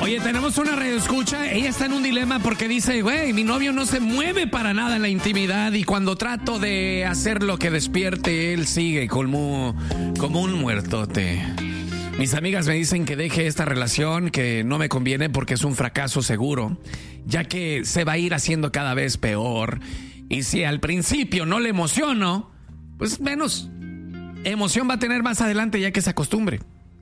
Oye, tenemos una radioescucha. Ella está en un dilema porque dice, güey, mi novio no se mueve para nada en la intimidad y cuando trato de hacer lo que despierte, él sigue como un muertote. Mis amigas me dicen que deje esta relación, que no me conviene porque es un fracaso seguro, ya que se va a ir haciendo cada vez peor. Y si al principio no le emociono, pues menos emoción va a tener más adelante ya que se acostumbre.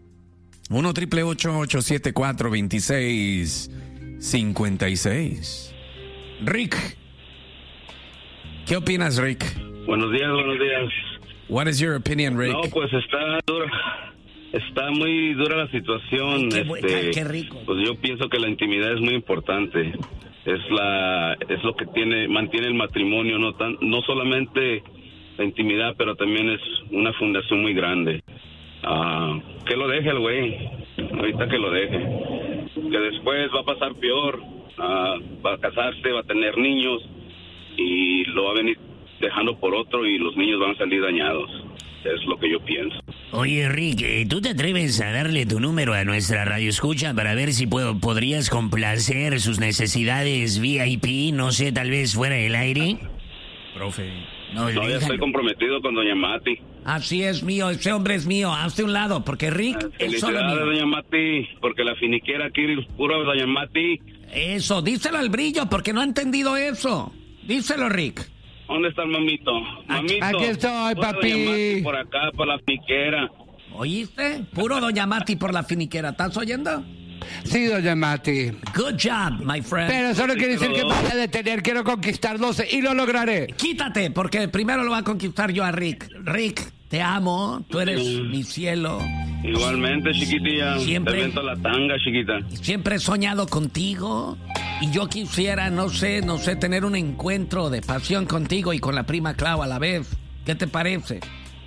1-888-874-2656. Rick, ¿qué opinas, Rick? Buenos días. What is your opinion, Rick? No, pues está dura. Está muy dura la situación. Ay, qué rico. Pues yo pienso que la intimidad es muy importante. Es lo que mantiene el matrimonio, no solamente la intimidad, pero también es una fundación muy grande. Que lo deje el güey, ahorita que lo deje, que después va a pasar peor, va a casarse, va a tener niños y lo va a venir dejando por otro y los niños van a salir dañados. Es lo que yo pienso. Oye, Rick, ¿tú te atreves a darle tu número a nuestra radioescucha para ver si podrías complacer sus necesidades VIP, no sé, tal vez fuera del aire? Profe. No, ya estoy comprometido con doña Mati. Así es mío, ese hombre es mío, hazte un lado, porque Rick es solo mío. Doña Mati, porque la finiquera aquí es pura doña Mati. Eso, díselo al Brillo, porque no ha entendido eso. Díselo, Rick. ¿Dónde está el mamito? Mamito. Aquí estoy, papi. Doña Mati por acá, por la finiquera. ¿Oíste? Puro doña Mati por la finiquera, ¿estás oyendo? Sí, doña Mati. Good job, my friend. Pero eso no quiere decir que vaya a detener, quiero conquistarlos y lo lograré. Quítate, porque primero lo va a conquistar yo a Rick. Rick, te amo, tú eres mi cielo. Igualmente, chiquitilla. Siempre. Te viento la tanga, chiquita. Siempre he soñado contigo y yo quisiera, no sé, tener un encuentro de pasión contigo y con la prima Clau a la vez. ¿Qué te parece?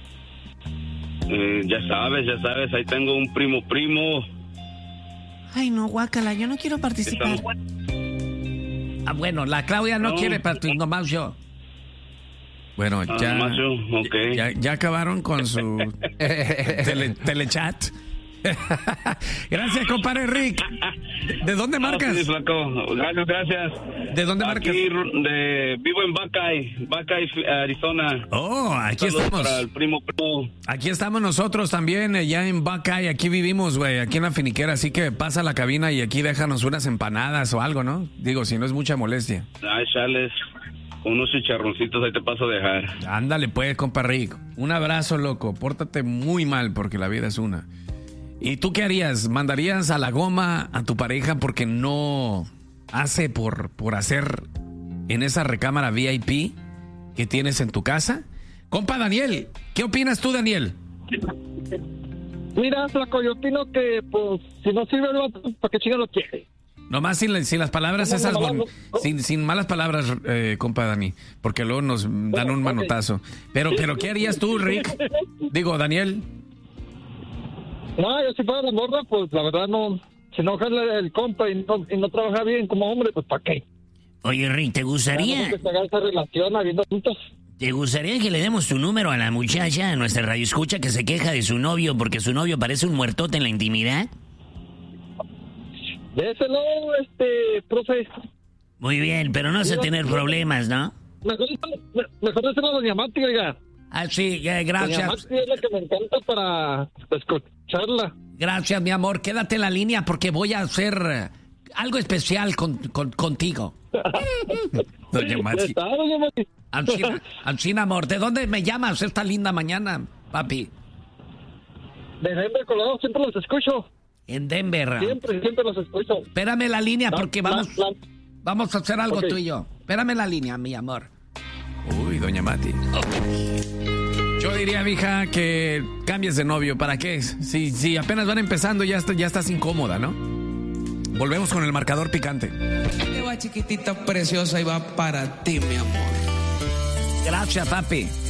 Ya sabes, ahí tengo un primo. Ay, no, guácala, yo no quiero participar. Bueno, la Claudia no quiere participar, nomás yo. Bueno, okay. ya acabaron con su telechat. Gracias, compadre Rick. ¿De dónde marcas? Sí, flaco. Gracias. ¿De dónde marcas? Vivo en Buckeye, Arizona. Oh, aquí Saludos estamos. Para el primo. Aquí estamos nosotros también, allá en Buckeye. Aquí vivimos, güey, aquí en la finiquera. Así que pasa a la cabina y aquí déjanos unas empanadas o algo, ¿no? Digo, si no es mucha molestia. Ay, chales. Con unos chicharroncitos ahí te paso a dejar. Ándale pues, compa Rick. Un abrazo, loco. Pórtate muy mal porque la vida es una. ¿Y tú qué harías? ¿Mandarías a la goma a tu pareja porque no hace por hacer en esa recámara VIP que tienes en tu casa? Compa Daniel, ¿qué opinas tú, Daniel? Mira, flaco, yo opino que, pues, si no sirve el vato, ¿para qué chinga lo quiere? Nomás sin las palabras esas, sin malas palabras, compa Dani, porque luego nos dan un manotazo. Pero ¿qué harías tú, Rick? Digo, Daniel. No, yo si fuera la morra, pues la verdad no, si no jala el compa y no trabaja bien como hombre, pues ¿para qué? Oye, Rick, ¿te gustaría? Esa relación habiendo juntos. ¿Te gustaría que le demos tu número a la muchacha, a nuestra radioescucha que se queja de su novio porque su novio parece un muertote en la intimidad? Déselo, profe. Muy bien, pero no sé tener problemas, ¿no? Mejor déselo a doña Mati, oiga. Ah, sí, gracias. Doña Mati es la que me encanta para escucharla. Gracias, mi amor. Quédate en la línea porque voy a hacer algo especial contigo. Doña Mati. Ancina, amor, ¿de dónde me llamas esta linda mañana, papi? De Denver, Colorado, siempre los escucho. En Denver. Siempre los escucho. Espérame en la línea porque vamos a hacer algo tú y yo. Espérame en la línea, mi amor. Uy, doña Mati. Yo diría, mija, que cambies de novio. ¿Para qué? Si apenas van empezando, ya estás incómoda, ¿no? Volvemos con el marcador picante. Te va, chiquitita preciosa, y va para ti, mi amor. Gracias, papi.